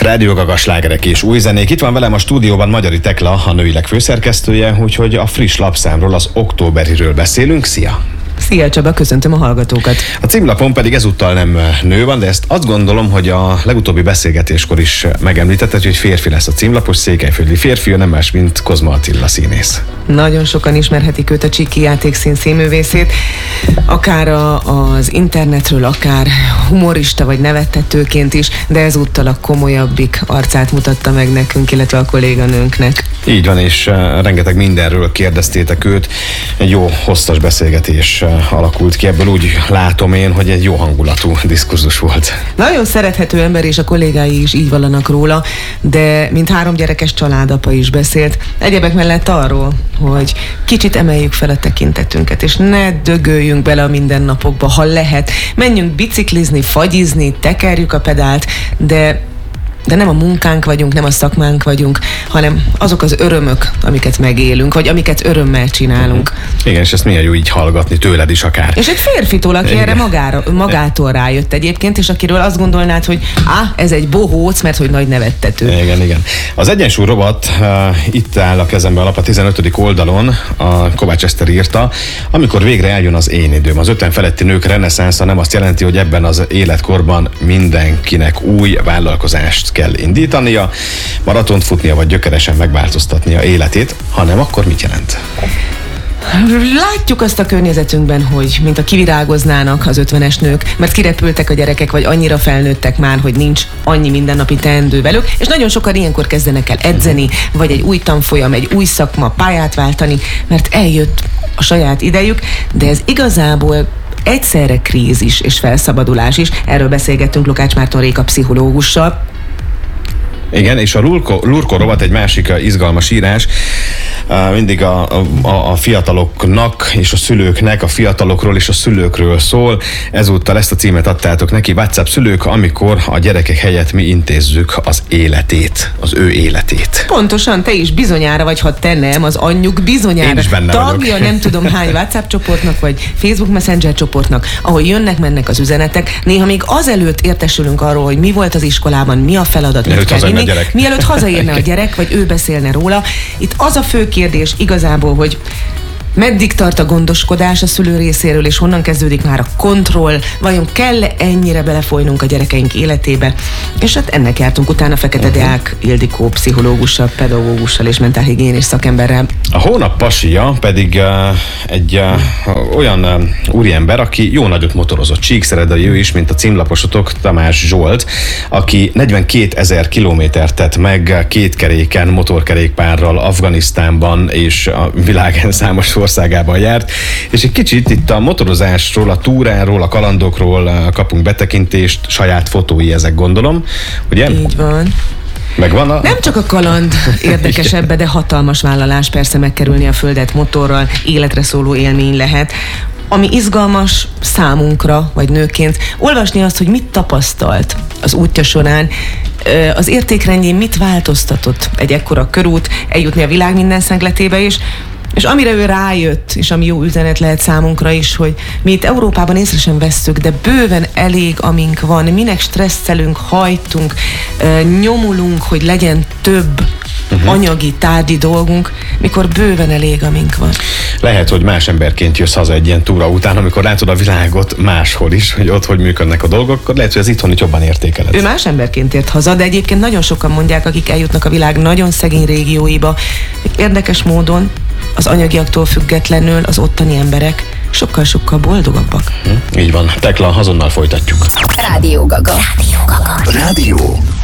Rádió Gaga, slágerek és új zenék. Itt van velem a stúdióban Magyari Tekla, a Nőileg főszerkesztője, úgyhogy a friss lapszámról, az októberiről beszélünk. Szia! Szia Csaba, köszöntöm a hallgatókat. A címlapon pedig ezúttal nem nő van, de ezt azt gondolom, hogy a legutóbbi beszélgetéskor is megemlítetted, hogy férfi lesz a címlapos, székelyföldi férfi, nem más, mint Kozma Attila színész. Nagyon sokan ismerhetik őt, a Csiki játékszín színművészét, akár az internetről, akár humorista vagy nevettetőként is, de ezúttal a komolyabbik arcát mutatta meg nekünk, illetve a kolléganőnknek. Így van, és rengeteg mindenről kérdeztétek őt. Egy jó hosszas beszélgetés alakult ki, ebből úgy látom én, hogy egy jó hangulatú diskurzus volt. Nagyon szerethető ember, és a kollégái is így vallanak róla, de mint 3 gyerekes családapa is beszélt. Egyebek mellett arról, hogy kicsit emeljük fel a tekintetünket, és ne dögöljünk bele a mindennapokba, ha lehet. Menjünk biciklizni, fagyizni, tekerjük a pedált, de nem a munkánk vagyunk, nem a szakmánk vagyunk, hanem azok az örömök, amiket megélünk, vagy amiket örömmel csinálunk. Igen, és ezt milyen jó így hallgatni tőled is akár. És egy férfitól, aki erre magától rájött egyébként, és akiről azt gondolnád, hogy ez egy bohóc, mert hogy nagy nevettető. Igen. Az Egyensúly rovat itt áll a kezemben a lap a 15. oldalon, a Kovács Eszter írta, amikor végre eljön az én időm. Az 50 feletti nők reneszánsza nem azt jelenti, hogy ebben az életkorban mindenkinek új vállalkozást kell indítania, maratont futnia, vagy gyökeresen megváltoztatnia életét, hanem akkor mit jelent? Látjuk azt a környezetünkben, hogy mint a kivirágoznának az 50-es nők, mert kirepültek a gyerekek, vagy annyira felnőttek már, hogy nincs annyi mindennapi teendő velük, és nagyon sokan ilyenkor kezdenek el edzeni, vagy egy új tanfolyam, egy új szakma, pályát váltani, mert eljött a saját idejük, de ez igazából egyszerre krízis és felszabadulás is. Erről beszélgettünk Lukács Márton Réka pszichológussal. Igen, és a Lurko rovat egy másik izgalmas írás, mindig a fiataloknak és a szülőknek, a fiatalokról és a szülőkről szól. Ezúttal ezt a címet adtátok neki: WhatsApp szülők, amikor a gyerekek helyett mi intézzük az életét, az ő életét. Pontosan, te is bizonyára vagy, ha te nem, az anyjuk bizonyára. Én is benne tagja vagyok. Nem tudom hány WhatsApp csoportnak, vagy Facebook Messenger csoportnak, ahol jönnek-mennek az üzenetek. Néha még azelőtt értesülünk arról, hogy mi volt az iskolában, mi a feladat, mit kell vinni, mielőtt hazaérne a gyerek, vagy ő beszélne róla. Itt az a fő kérdés igazából, hogy meddig tart a gondoskodás a szülő részéről, és honnan kezdődik már a kontroll, vajon kell ennyire belefolynunk a gyerekeink életébe? És hát ennek jártunk utána Fekete Deák Ildikó pszichológussal, pedagógussal és mentálhigiénés szakemberrel. A hónap pasija pedig egy olyan úriember, aki jó nagyot motorozott, csíkszeredai ő is, mint a címlaposotok, Tamás Zsolt, aki 42 000 kilométert tett meg kétkeréken, motorkerékpárral Afganisztánban és a világ számos országában járt, és egy kicsit itt a motorozásról, a túráról, a kalandokról kapunk betekintést, saját fotói ezek, gondolom, ugye? Így van. Megvan Nem csak a kaland érdekes ebbe, de hatalmas vállalás persze megkerülni a földet motorral, életre szóló élmény lehet. Ami izgalmas számunkra, vagy nőként, olvasni azt, hogy mit tapasztalt az útja során, az értékrendjén mit változtatott egy ekkora körút, eljutni a világ minden szegletébe is, és amire ő rájött, és ami jó üzenet lehet számunkra is, hogy mi itt Európában észre sem vesszük, de bőven elég, amink van. Minek stresszelünk, hajtunk, nyomulunk, hogy legyen több anyagi, tárgyi dolgunk, mikor bőven elég, amink van. Lehet, hogy más emberként jössz haza egy ilyen túra után, amikor látod a világot máshol is, hogy ott hogy működnek a dolgok, akkor lehet, hogy az itthon jobban értékeled. Ő más emberként ért haza, de egyébként nagyon sokan mondják, akik eljutnak a világ nagyon szegény régióiba, hogy érdekes módon az anyagiaktól függetlenül az ottani emberek sokkal-sokkal boldogabbak. Így van. Tekla, azonnal folytatjuk. Rádió Gaga. Rádió Gaga. Rádió